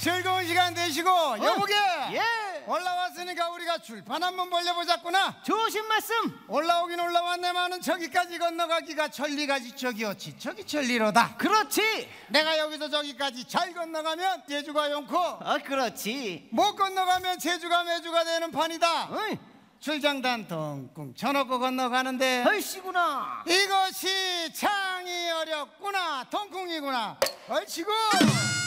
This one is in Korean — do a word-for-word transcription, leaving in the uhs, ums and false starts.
즐거운 시간 되시고 어? 여보게 예. 올라왔으니까 우리가 줄판 한번 벌려보자꾸나. 좋으신 말씀. 올라오긴 올라왔네만은 저기까지 건너가기가 천리가지 저기였지. 저기 천리로다. 그렇지. 내가 여기서 저기까지 잘 건너가면 제주가 용코, 어 그렇지. 못 건너가면 제주가 매주가 되는 판이다. 어이. 출장단 덩궁 쳐놓고 건너가는데 헐씨구나. 이것이 창이 어렵구나. 덩궁이구나. 얼치고